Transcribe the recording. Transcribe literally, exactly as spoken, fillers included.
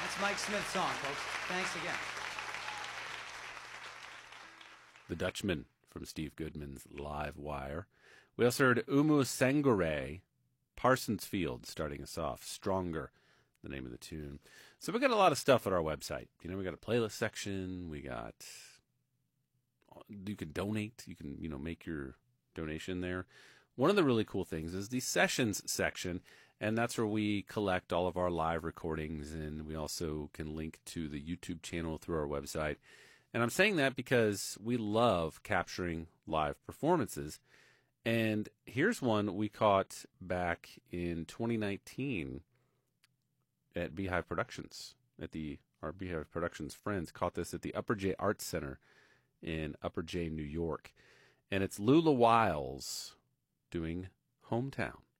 That's Mike Smith's song, folks. Thanks again. The Dutchman from Steve Goodman's Live Wire. We also heard Umu Sangare, Parsons Field, starting us off. Stronger, the name of the tune. So we got a lot of stuff at our website. You know, we got a playlist section. We got, you can donate. You can, you know, make your donation there. One of the really cool things is the sessions section, and that's where we collect all of our live recordings, and we also can link to the YouTube channel through our website. And I'm saying that because we love capturing live performances. And here's one we caught back in twenty nineteen at Beehive Productions. At the our Beehive Productions friends caught this at the Upper J Arts Center in Upper J, New York. And it's Lula Wiles doing Hometown.